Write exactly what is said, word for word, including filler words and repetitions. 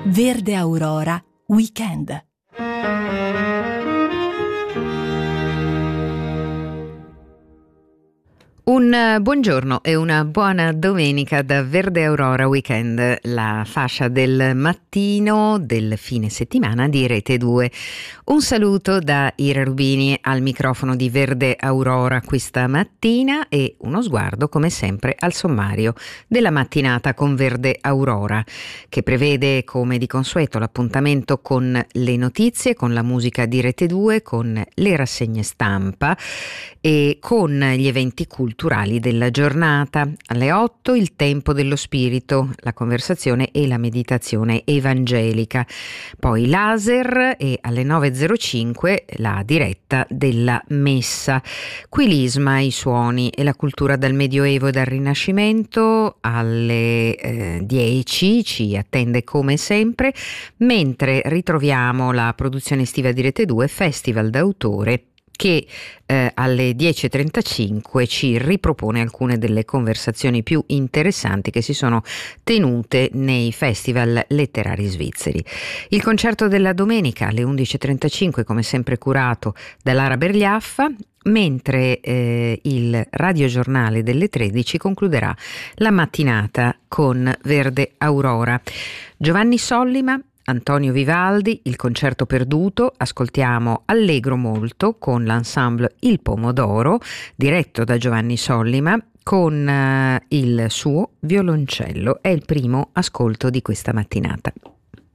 Verde Aurora Weekend. Un buongiorno e una buona domenica da Verde Aurora Weekend, la fascia del mattino del fine settimana di Rete due. Un saluto da Ira Rubini al microfono di Verde Aurora questa mattina e uno sguardo come sempre al sommario della mattinata con Verde Aurora, che prevede come di consueto l'appuntamento con le notizie, con la musica di Rete due, con le rassegne stampa e con gli eventi culturali della giornata. Alle otto il tempo dello spirito, la conversazione e la meditazione evangelica, poi laser e alle nove e zero cinque la diretta della messa. Qui l'Isma, i suoni e la cultura dal Medioevo e dal Rinascimento. Alle eh, dieci ci attende come sempre, mentre ritroviamo la produzione estiva di Rete due, Festival d'autore, che eh, alle dieci e trentacinque ci ripropone alcune delle conversazioni più interessanti che si sono tenute nei festival letterari svizzeri. Il concerto della domenica alle undici e trentacinque, come sempre curato da Lara Bergliaffa, mentre eh, il radiogiornale delle tredici concluderà la mattinata con Verde Aurora. Giovanni Sollima, Antonio Vivaldi, il concerto perduto. Ascoltiamo Allegro molto con l'ensemble Il Pomodoro, diretto da Giovanni Sollima, con uh, il suo violoncello. È il primo ascolto di questa mattinata.